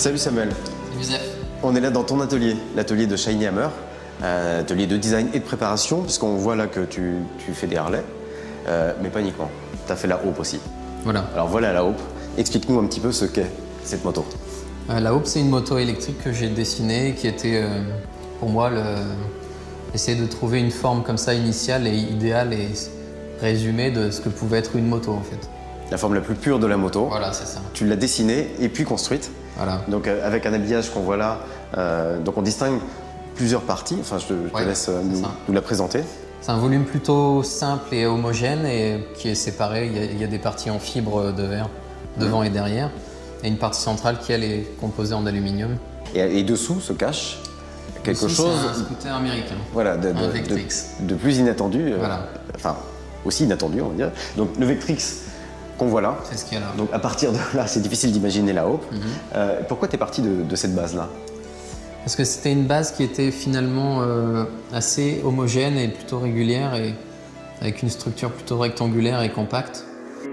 Salut Samuel. Salut Youssef. On est là dans ton atelier, l'atelier de Shiny Hammer, atelier de design et de préparation, puisqu'on voit là que tu fais des Harley, mais pas uniquement. Tu as fait la Hope aussi. Voilà. Alors voilà la Hope. Explique-nous un petit peu ce qu'est cette moto. La Hope, c'est une moto électrique que j'ai dessinée, qui était pour moi essayer de trouver une forme comme ça initiale et idéale et résumée de ce que pouvait être une moto en fait. La forme la plus pure de la moto. Voilà, c'est ça. Tu l'as dessinée et puis construite. Voilà. Donc avec un habillage qu'on voit là, donc on distingue plusieurs parties. Enfin, je te laisse nous la présenter. C'est un volume plutôt simple et homogène et qui est séparé. Il y a des parties en fibre de verre devant et derrière, et une partie centrale qui elle est composée en aluminium. Et dessous se cache quelque chose. C'est un scooter américain. Voilà, un Vectrix. De plus inattendu. Voilà. Enfin, aussi inattendu, on va dire. Donc le Vectrix qu'on voit là. C'est ce qu'il y a là. Donc à partir de là, c'est difficile d'imaginer la Hope. Pourquoi tu es parti de cette base-là? Parce que c'était une base qui était finalement assez homogène et plutôt régulière, et avec une structure plutôt rectangulaire et compacte.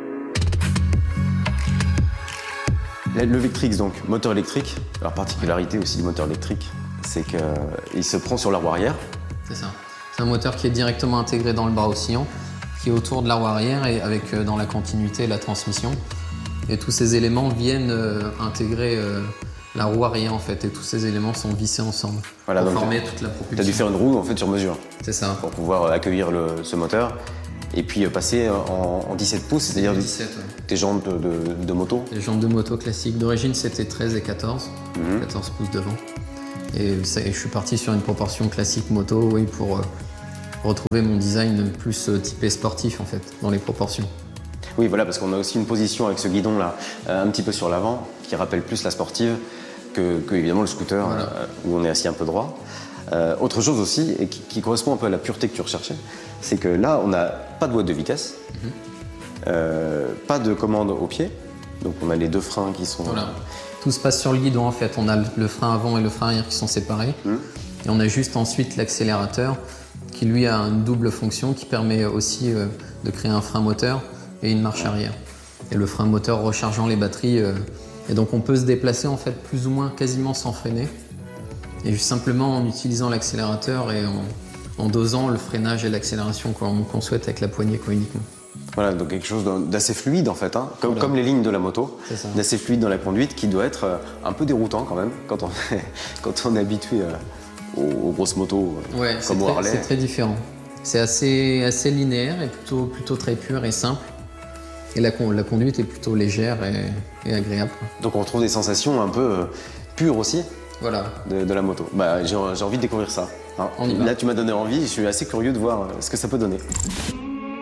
Le Vectrix, donc moteur électrique. Alors particularité aussi du moteur électrique, c'est qu'il se prend sur la roue arrière. C'est ça. C'est un moteur qui est directement intégré dans le bras oscillant, qui est autour de la roue arrière et avec dans la continuité la transmission. Et tous ces éléments viennent intégrer la roue arrière en fait, et tous ces éléments sont vissés ensemble pour former toute la propulsion. Tu as dû faire une roue en fait sur mesure. C'est ça. Pour pouvoir accueillir ce moteur et puis passer en 17 pouces, c'est-à-dire tes jantes de moto. Les jantes de moto classiques. D'origine c'était 13 et 14, 14 pouces devant. Et je suis parti sur une proportion classique moto, oui, pour retrouver mon design plus typé sportif en fait, dans les proportions. Oui, voilà, parce qu'on a aussi une position avec ce guidon là, un petit peu sur l'avant, qui rappelle plus la sportive que évidemment le scooter, voilà. Où on est assis un peu droit. Autre chose aussi, et qui correspond un peu à la pureté que tu recherchais, c'est que là, on n'a pas de boîte de vitesse, pas de commande au pied, donc on a les deux freins qui sont... Voilà. Tout se passe sur le guidon en fait, on a le frein avant et le frein arrière qui sont séparés, et on a juste ensuite l'accélérateur qui lui a une double fonction qui permet aussi de créer un frein moteur et une marche arrière. Et le frein moteur rechargeant les batteries, et donc on peut se déplacer en fait plus ou moins quasiment sans freiner, et juste simplement en utilisant l'accélérateur et en dosant le freinage et l'accélération qu'on souhaite avec la poignée uniquement. Voilà, donc quelque chose d'assez fluide en fait, hein, comme les lignes de la moto, d'assez fluide dans la conduite, qui doit être un peu déroutant quand même quand on est habitué aux grosses motos comme au Harley. C'est très différent. C'est assez linéaire et plutôt très pur et simple. Et la conduite est plutôt légère et agréable. Donc on retrouve des sensations un peu pures aussi, voilà, de la moto. Bah, j'ai envie de découvrir ça. Hein. Là tu m'as donné envie, je suis assez curieux de voir ce que ça peut donner.